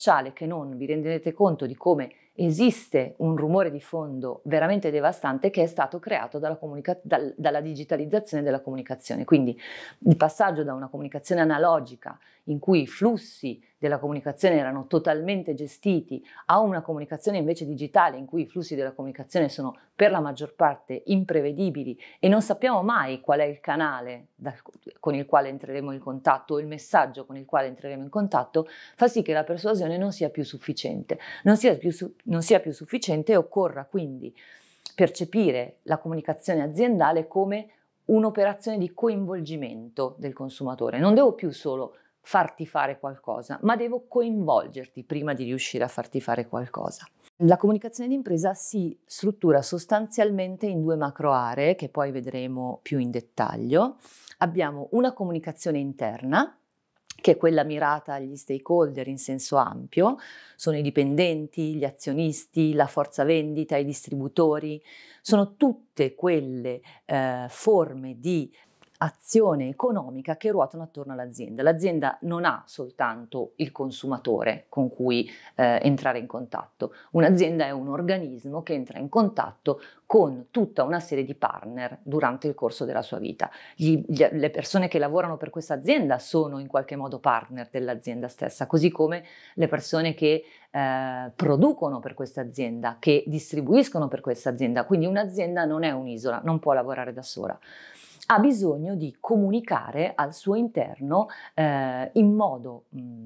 che non vi rendete conto di come esiste un rumore di fondo veramente devastante che è stato creato dalla digitalizzazione della comunicazione. Quindi il passaggio da una comunicazione analogica in cui i flussi della comunicazione erano totalmente gestiti a una comunicazione invece digitale in cui i flussi della comunicazione sono per la maggior parte imprevedibili e non sappiamo mai qual è il canale con il quale entreremo in contatto o il messaggio con il quale entreremo in contatto, fa sì che la persuasione non sia più sufficiente. Non sia più sufficiente e occorra quindi percepire la comunicazione aziendale come un'operazione di coinvolgimento del consumatore. Non devo più solo farti fare qualcosa, ma devo coinvolgerti prima di riuscire a farti fare qualcosa. La comunicazione d'impresa si struttura sostanzialmente in due macro aree che poi vedremo più in dettaglio. Abbiamo una comunicazione interna, che è quella mirata agli stakeholder in senso ampio, sono i dipendenti, gli azionisti, la forza vendita, i distributori, sono tutte quelle forme di azione economica che ruotano attorno all'azienda. L'azienda non ha soltanto il consumatore con cui entrare in contatto, un'azienda è un organismo che entra in contatto con tutta una serie di partner durante il corso della sua vita. Le persone che lavorano per questa azienda sono in qualche modo partner dell'azienda stessa, così come le persone che producono per questa azienda, che distribuiscono per questa azienda. Quindi un'azienda non è un'isola, non può lavorare da sola. Ha bisogno di comunicare al suo interno in modo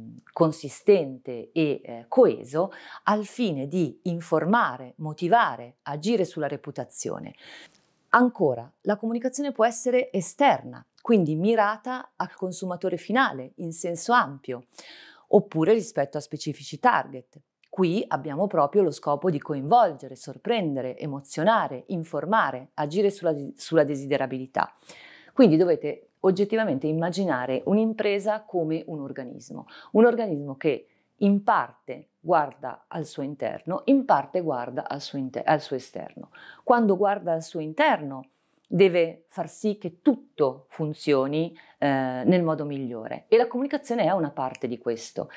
consistente e coeso al fine di informare, motivare, agire sulla reputazione. Ancora, la comunicazione può essere esterna, quindi mirata al consumatore finale in senso ampio, oppure rispetto a specifici target. Qui abbiamo proprio lo scopo di coinvolgere, sorprendere, emozionare, informare, agire sulla desiderabilità. Quindi dovete oggettivamente immaginare un'impresa come un organismo che in parte guarda al suo interno, in parte guarda al suo esterno. Quando guarda al suo interno deve far sì che tutto funzioni nel modo migliore e la comunicazione è una parte di questo.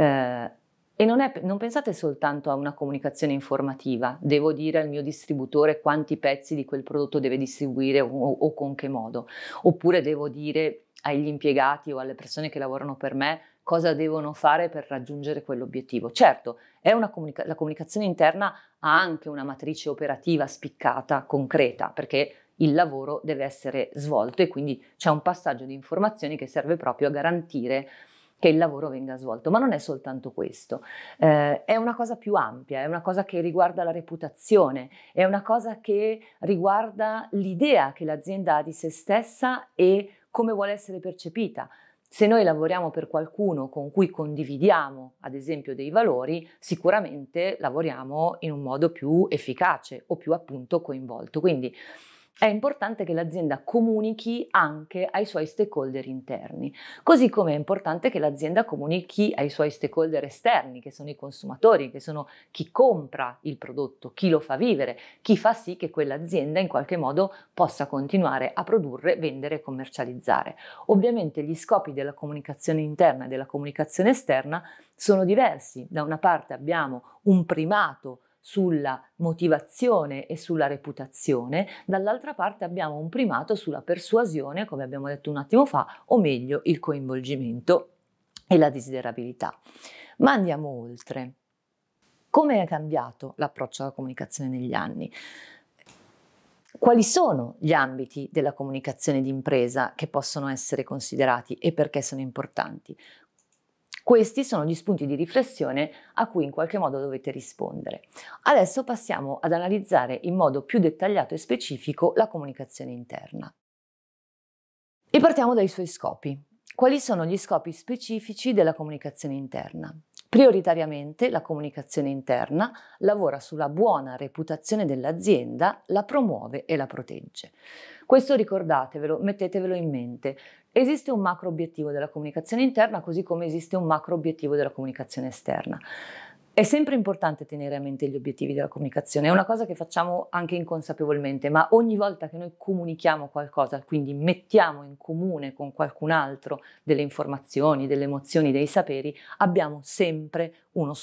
E non pensate soltanto a una comunicazione informativa, devo dire al mio distributore quanti pezzi di quel prodotto deve distribuire o con che modo, oppure devo dire agli impiegati o alle persone che lavorano per me cosa devono fare per raggiungere quell'obiettivo. Certo, la comunicazione interna ha anche una matrice operativa spiccata, concreta, perché il lavoro deve essere svolto e quindi c'è un passaggio di informazioni che serve proprio a garantire che il lavoro venga svolto, ma non è soltanto questo, è una cosa più ampia, è una cosa che riguarda la reputazione, è una cosa che riguarda l'idea che l'azienda ha di se stessa e come vuole essere percepita. Se noi lavoriamo per qualcuno con cui condividiamo, ad esempio, dei valori, sicuramente lavoriamo in un modo più efficace o più appunto coinvolto. Quindi è importante che l'azienda comunichi anche ai suoi stakeholder interni, così come è importante che l'azienda comunichi ai suoi stakeholder esterni, che sono i consumatori, che sono chi compra il prodotto, chi lo fa vivere, chi fa sì che quell'azienda in qualche modo possa continuare a produrre, vendere e commercializzare. Ovviamente gli scopi della comunicazione interna e della comunicazione esterna sono diversi. Da una parte abbiamo un primato sulla motivazione e sulla reputazione, dall'altra parte abbiamo un primato sulla persuasione, come abbiamo detto un attimo fa, o meglio il coinvolgimento e la desiderabilità. Ma andiamo oltre. Come è cambiato l'approccio alla comunicazione negli anni? Quali sono gli ambiti della comunicazione d'impresa che possono essere considerati e perché sono importanti? Questi sono gli spunti di riflessione a cui in qualche modo dovete rispondere. Adesso passiamo ad analizzare in modo più dettagliato e specifico la comunicazione interna. E partiamo dai suoi scopi. Quali sono gli scopi specifici della comunicazione interna? Prioritariamente la comunicazione interna lavora sulla buona reputazione dell'azienda, la promuove e la protegge. Questo ricordatevelo, mettetevelo in mente. Esiste un macro obiettivo della comunicazione interna così come esiste un macro obiettivo della comunicazione esterna. È sempre importante tenere a mente gli obiettivi della comunicazione, è una cosa che facciamo anche inconsapevolmente, ma ogni volta che noi comunichiamo qualcosa, quindi mettiamo in comune con qualcun altro delle informazioni, delle emozioni, dei saperi, abbiamo sempre uno